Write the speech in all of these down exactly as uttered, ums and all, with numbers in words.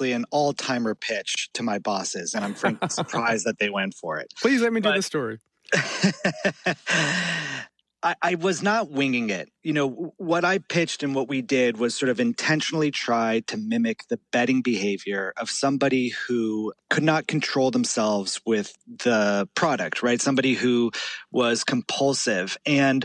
honestly an all-timer pitch to my bosses, and I'm frankly surprised that they went for it. Please let me but, do the story. I, I was not winging it. You know, what I pitched and what we did was sort of intentionally try to mimic the betting behavior of somebody who could not control themselves with the product, right? Somebody who was compulsive. And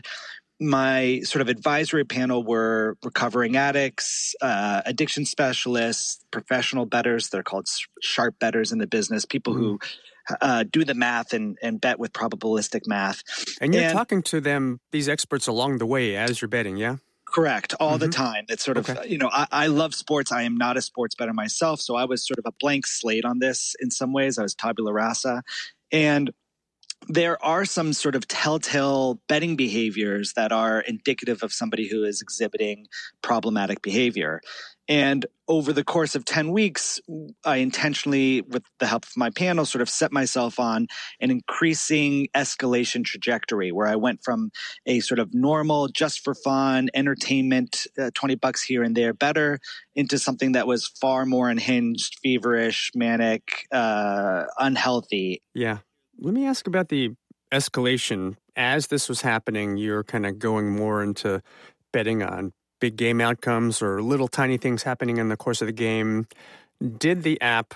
my sort of advisory panel were recovering addicts, uh, addiction specialists, professional bettors. They're called sharp bettors in the business, people mm. who uh, do the math and, and bet with probabilistic math. And you're and, talking to them, these experts along the way as you're betting, yeah? Correct. All mm-hmm. the time. It's sort of, okay. you know, I, I love sports. I am not a sports bettor myself. So I was sort of a blank slate on this in some ways. I was tabula rasa. And there are some sort of telltale betting behaviors that are indicative of somebody who is exhibiting problematic behavior. And over the course of ten weeks, I intentionally, with the help of my panel, sort of set myself on an increasing escalation trajectory where I went from a sort of normal, just for fun, entertainment, uh, twenty bucks here and there better, into something that was far more unhinged, feverish, manic, uh, unhealthy. Yeah. Let me ask about the escalation. As this was happening, you're kind of going more into betting on big game outcomes or little tiny things happening in the course of the game. Did the app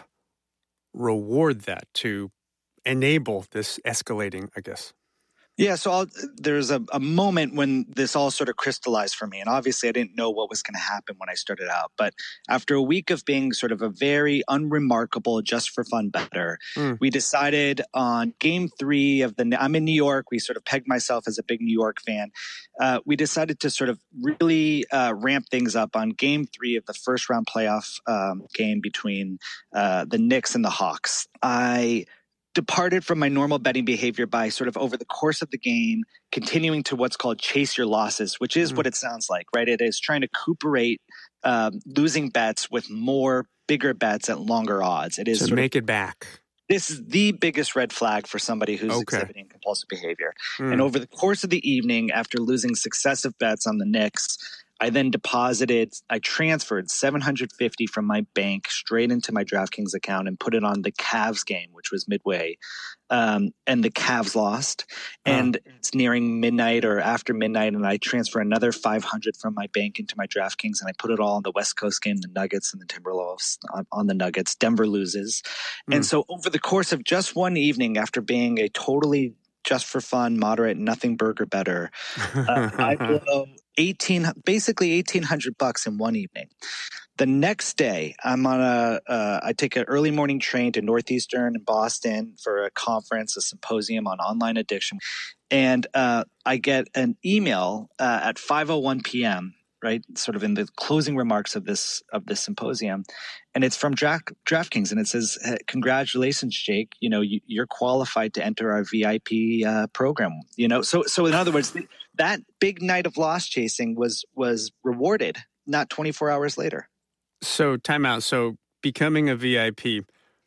reward that to enable this escalating, I guess? Yeah, so I'll, there's a, a moment when this all sort of crystallized for me. And obviously, I didn't know what was going to happen when I started out. But after a week of being sort of a very unremarkable, just for fun bettor, mm. we decided on game three of the – I'm in New York. We sort of pegged myself as a big New York fan. Uh, we decided to sort of really uh, ramp things up on game three of the first round playoff um, game between uh, the Knicks and the Hawks. I – departed from my normal betting behavior by sort of over the course of the game, continuing to what's called chase your losses, which is mm. what it sounds like, right? It is trying to recuperate um, losing bets with more bigger bets at longer odds. It is to make of, it back. This is the biggest red flag for somebody who's okay. exhibiting compulsive behavior. Mm. And over the course of the evening, after losing successive bets on the Knicks, I then deposited, I transferred seven hundred fifty dollars from my bank straight into my DraftKings account and put it on the Cavs game, which was midway. Um, and the Cavs lost. Huh. And it's nearing midnight or after midnight, and I transfer another five hundred dollars from my bank into my DraftKings, and I put it all on the West Coast game, the Nuggets and the Timberwolves on, on the Nuggets. Denver loses. Mm. And so over the course of just one evening, after being a totally just for fun, moderate, nothing burger bettor, uh, I blow eighteen, basically eighteen hundred bucks in one evening. The next day, I'm on a, uh, I take an early morning train to Northeastern in Boston for a conference, a symposium on online addiction. And uh, I get an email uh, at five oh one p.m., right, sort of in the closing remarks of this of this symposium. And it's from Draft, DraftKings, and it says, hey, congratulations, Jake. You know, you, you're qualified to enter our V I P uh, program. You know, so so in other words, that big night of loss chasing was was rewarded not twenty-four hours later. So time out. So becoming a V I P,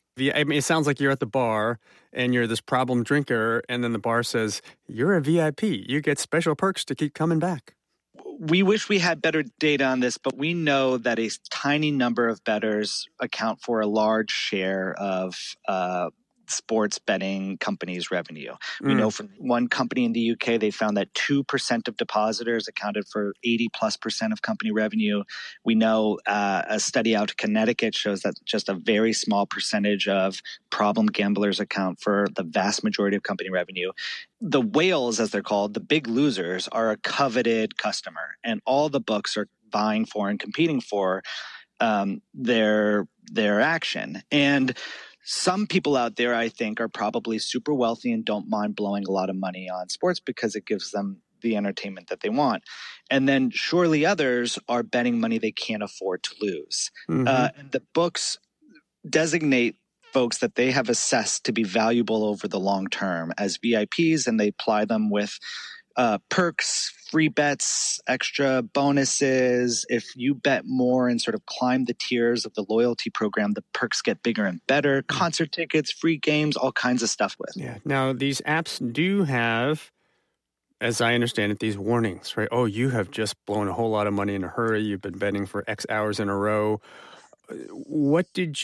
I mean, it sounds like you're at the bar and you're this problem drinker, and then the bar says, you're a V I P. You get special perks to keep coming back. We wish we had better data on this, but we know that a tiny number of bettors account for a large share of uh, sports betting companies' revenue. Mm. We know from one company in the U K, they found that two percent of depositors accounted for eighty plus percent of company revenue. We know uh, a study out of Connecticut shows that just a very small percentage of problem gamblers account for the vast majority of company revenue. The whales, as they're called, the big losers, are a coveted customer, and all the books are vying for and competing for um, their their action. And some people out there, I think, are probably super wealthy and don't mind blowing a lot of money on sports because it gives them the entertainment that they want. And then surely others are betting money they can't afford to lose. Mm-hmm. Uh, and the books designate folks that they have assessed to be valuable over the long term as V I Ps, and they apply them with uh, perks, free bets, extra bonuses. If you bet more and sort of climb the tiers of the loyalty program, the perks get bigger and better. Concert tickets, free games, all kinds of stuff with. Yeah. Now, these apps do have, as I understand it, these warnings, right? Oh, you have just blown a whole lot of money in a hurry. You've been betting for X hours in a row. What did you